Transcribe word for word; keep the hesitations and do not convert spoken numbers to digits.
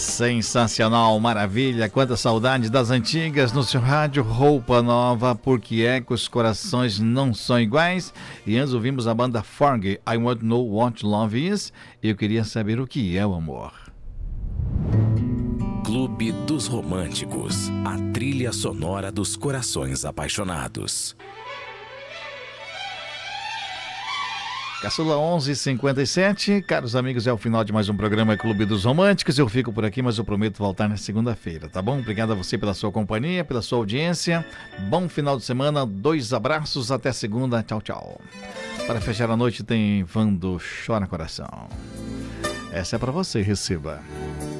Sensacional, maravilha, quanta saudade das antigas no seu rádio, roupa nova, porque é que os corações não são iguais. E antes ouvimos a banda Fergie, I Want to Know What Love Is, e eu queria saber o que é o amor. Clube dos Românticos, a trilha sonora dos corações apaixonados. Caçula onze e cinquenta e sete, caros amigos, é o final de mais um programa Clube dos Românticos. Eu fico por aqui, mas eu prometo voltar na segunda-feira, tá bom? Obrigado a você pela sua companhia, pela sua audiência. Bom final de semana, dois abraços, até segunda, tchau, tchau. Para fechar a noite tem Vando Chora Coração. Essa é pra você, receba.